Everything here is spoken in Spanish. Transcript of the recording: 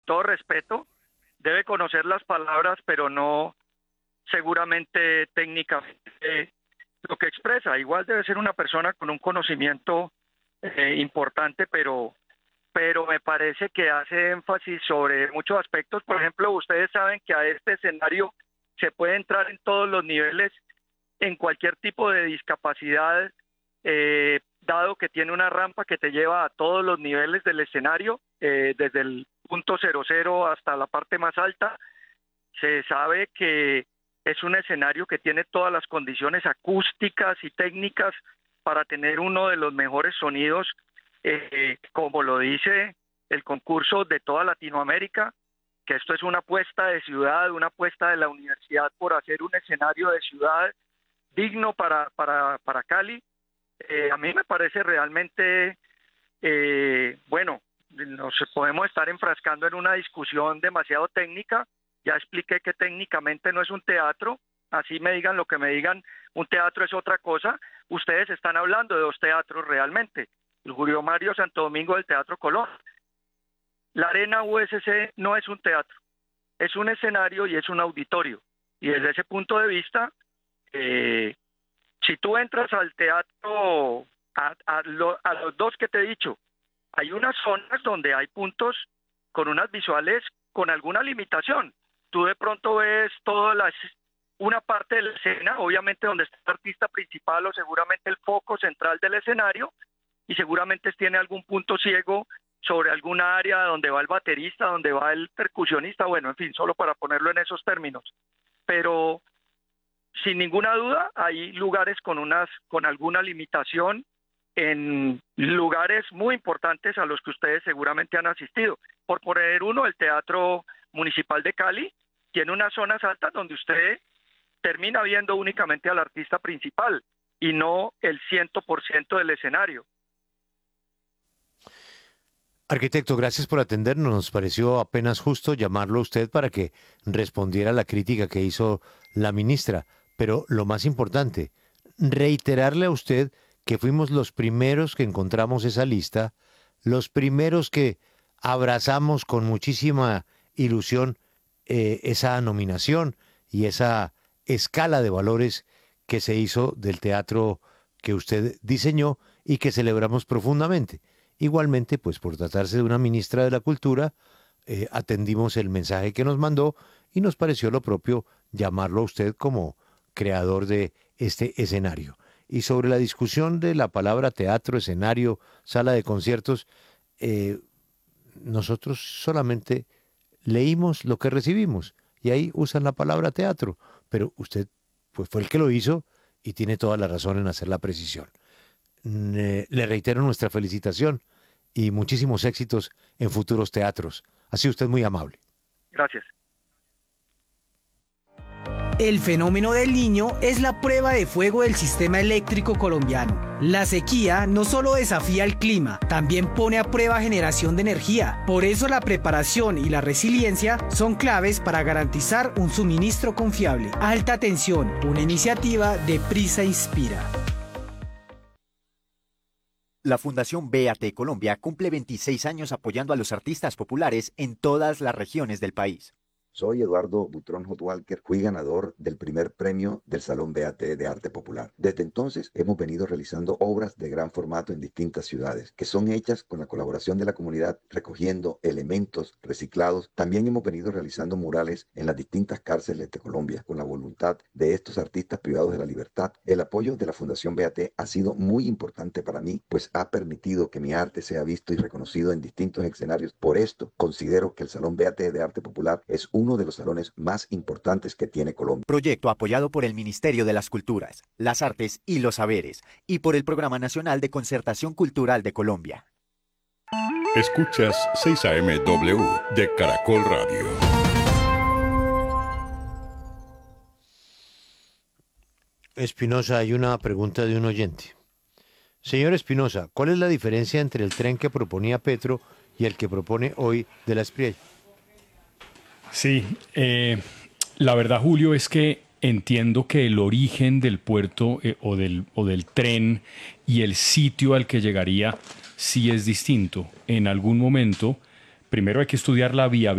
todo respeto, debe conocer las palabras, pero no seguramente técnicamente lo que expresa. Igual debe ser una persona con un conocimiento importante, pero me parece que hace énfasis sobre muchos aspectos. Por ejemplo, ustedes saben que a este escenario se puede entrar en todos los niveles, en cualquier tipo de discapacidad, dado que tiene una rampa que te lleva a todos los niveles del escenario, desde el punto 00 hasta la parte más alta. Se sabe que es un escenario que tiene todas las condiciones acústicas y técnicas para tener uno de los mejores sonidos, como lo dice el concurso de toda Latinoamérica, que esto es una apuesta de ciudad, una apuesta de la universidad por hacer un escenario de ciudad digno para Cali. A mí me parece realmente, bueno, nos podemos estar enfrascando en una discusión demasiado técnica. Ya expliqué que técnicamente no es un teatro, así me digan lo que me digan, un teatro es otra cosa. Ustedes están hablando de dos teatros realmente, el Julio Mario Santo Domingo del Teatro Colón. La Arena USC no es un teatro, es un escenario y es un auditorio. Y desde ese punto de vista, si tú entras al teatro, a los dos que te he dicho, hay unas zonas donde hay puntos con unas visuales con alguna limitación. Tú de pronto ves una parte de la escena, obviamente donde está el artista principal o seguramente el foco central del escenario, y seguramente tiene algún punto ciego sobre alguna área donde va el baterista, donde va el percusionista, bueno, en fin, solo para ponerlo en esos términos. Pero sin ninguna duda hay lugares con alguna limitación en lugares muy importantes a los que ustedes seguramente han asistido. Por poner uno, el Teatro Municipal de Cali tiene unas zonas altas donde usted termina viendo únicamente al artista principal y no el 100% del escenario. Arquitecto, gracias por atendernos. Nos pareció apenas justo llamarlo a usted para que respondiera a la crítica que hizo la ministra. Pero lo más importante, reiterarle a usted que fuimos los primeros que encontramos esa lista, los primeros que abrazamos con muchísima ilusión esa nominación y esa escala de valores que se hizo del teatro que usted diseñó y que celebramos profundamente. Igualmente, pues por tratarse de una ministra de la Cultura, atendimos el mensaje que nos mandó y nos pareció lo propio llamarlo a usted como creador de este escenario. Y sobre la discusión de la palabra teatro, escenario, sala de conciertos, nosotros solamente leímos lo que recibimos y ahí usan la palabra teatro, pero usted pues fue el que lo hizo y tiene toda la razón en hacer la precisión. Le reitero nuestra felicitación y muchísimos éxitos en futuros teatros. Ha sido usted muy amable. Gracias. El fenómeno del Niño es la prueba de fuego del sistema eléctrico colombiano. La sequía no solo desafía el clima, también pone a prueba generación de energía. Por eso la preparación y la resiliencia son claves para garantizar un suministro confiable. Alta tensión, una iniciativa de Prisa Inspira. La Fundación BAT Colombia cumple 26 años apoyando a los artistas populares en todas las regiones del país. Soy Eduardo Butrón Hot Walker, fui ganador del primer premio del Salón BAT de Arte Popular. Desde entonces hemos venido realizando obras de gran formato en distintas ciudades, que son hechas con la colaboración de la comunidad, recogiendo elementos reciclados. También hemos venido realizando murales en las distintas cárceles de Colombia, con la voluntad de estos artistas privados de la libertad. El apoyo de la Fundación BAT ha sido muy importante para mí, pues ha permitido que mi arte sea visto y reconocido en distintos escenarios. Por esto, considero que el Salón BAT de Arte Popular es uno de los salones más importantes que tiene Colombia. Proyecto apoyado por el Ministerio de las Culturas, las Artes y los Saberes y por el Programa Nacional de Concertación Cultural de Colombia. Escuchas 6am W de Caracol Radio. Espinosa, hay una pregunta de un oyente. Señor Espinosa, ¿cuál es la diferencia entre el tren que proponía Petro y el que propone hoy de la Espriella? Sí, la verdad, Julio, es que entiendo que el origen del puerto o del tren y el sitio al que llegaría sí es distinto. En algún momento, primero hay que estudiar la viabilidad